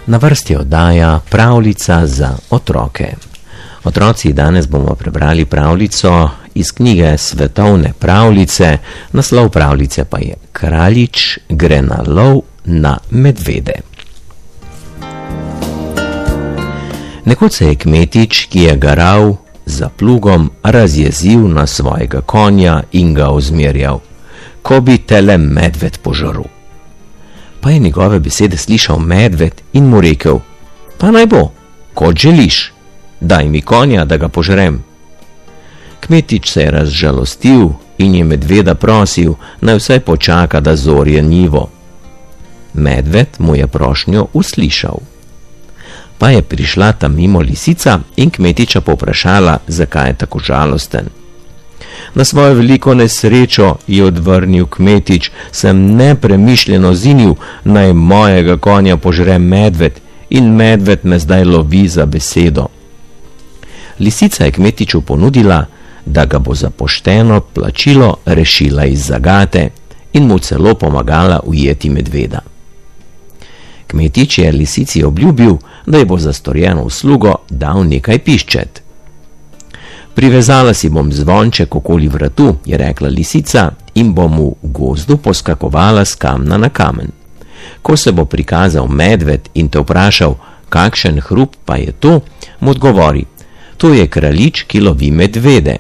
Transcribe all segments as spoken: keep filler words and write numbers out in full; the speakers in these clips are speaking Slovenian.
Na vrsti oddaja Pravljica za otroke. Otroci, danes bomo prebrali pravljico iz knjige Svetovne pravljice. Naslov pravljice pa je Kraljič gre na lov na medvede. Nekoč se je kmetič, ki je garal za plugom, razjezil na svojega konja in ga ozmerjal: ko bi te le medved požrl. Pa je njegove besede slišal medved in mu rekel: pa naj bo, kot želiš, daj mi konja, da ga požrem. Kmetič se je razžalostil in je medveda prosil, naj vsaj počaka, da zorje njivo. Medved mu je prošnjo uslišal. Pa je prišla tam mimo lisica in kmetiča povprašala, zakaj je tako žalosten. Na svojo veliko nesrečo, je odvrnil kmetič, sem nepremišljeno zinil, naj mojega konja požre medved, in medved me zdaj lovi za besedo. Lisica je kmetiču ponudila, da ga bo za pošteno plačilo rešila iz zagate in mu celo pomagala ujeti medveda. Kmetič je lisici obljubil, da ji bo za storjeno uslugo dal nekaj piščet. Privezala si bom zvonček okoli vratu, je rekla lisica, in bom v gozdu poskakovala s kamna na kamen. Ko se bo prikazal medved in te vprašal, kakšen hrup pa je to, mu odgovori: to je kraljič, ki lovi medvede.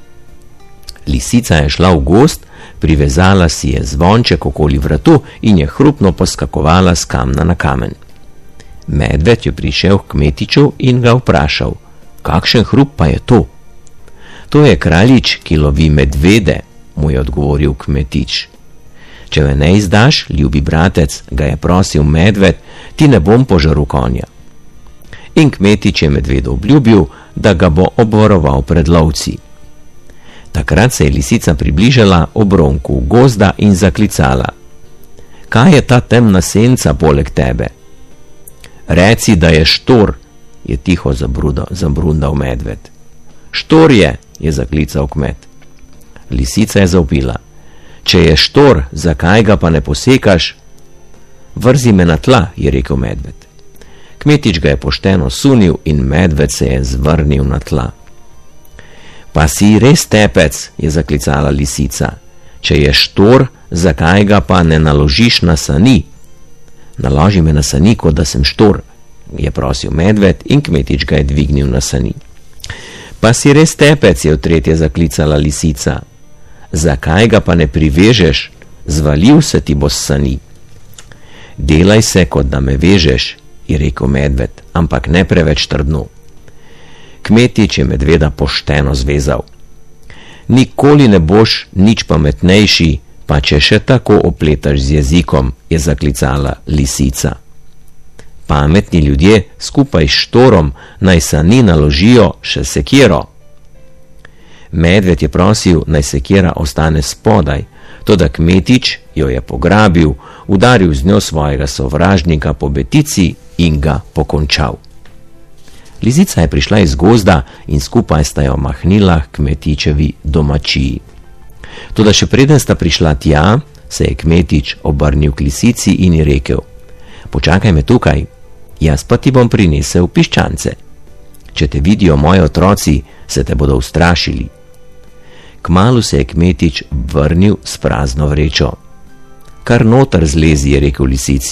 Lisica je šla v gozd, privezala si je zvonček okoli vratu in je hrupno poskakovala s kamna na kamen. Medved je prišel k kmetiču in ga vprašal: kakšen hrup pa je to? To je kraljič, ki lovi medvede, mu je odgovoril kmetič. Če me ne izdaš, ljubi bratec, ga je prosil medved, ti ne bom požrl konja. In kmetič je medvedu obljubil, da ga bo obvaroval pred lovci. Takrat se je lisica približala obronku gozda in zaklicala: kaj je ta temna senca poleg tebe? Reci, da je štor, je tiho zabrundal medved. Štor je, je zaklical kmet. Lisica je zavpila: če je štor, zakaj ga pa ne posekaš? Vrzi me na tla, je rekel medved. Kmetič ga je pošteno sunil in medved se je zvrnil na tla. Pa si res tepec, je zaklicala lisica. Če je štor, zakaj ga pa ne naložiš na sani? Naloži me na sani, kot da sem štor, je prosil medved, in kmetič ga je dvignil na sani. Pa si res tepec, je v tretje zaklicala lisica. Zakaj ga pa ne privežeš? Zvalil se ti bo s sani. Delaj se, kot da me vežeš, je rekel medved, ampak ne preveč trdno. Kmetič je medveda pošteno zvezal. Nikoli ne boš nič pametnejši, pa če še tako opletaš z jezikom, je zaklicala lisica. Pametni ljudje skupaj s štorom naj sani naložijo še sekiro. Medved je prosil, naj sekira ostane spodaj, toda kmetič jo je pograbil, udaril z njo svojega sovražnika po betici in ga pokončal. Lisica je prišla iz gozda in skupaj sta jo mahnila k kmetičevi domačiji. Toda še preden sta prišla tja, se je kmetič obrnil k lisici in ji rekel: počakaj me tukaj, jaz pa ti bom prinesel piščance. Če te vidijo moji otroci, se te bodo ustrašili. Kmalu se je kmetič vrnil s prazno vrečo. Kar noter zlezi, je rekel lisici.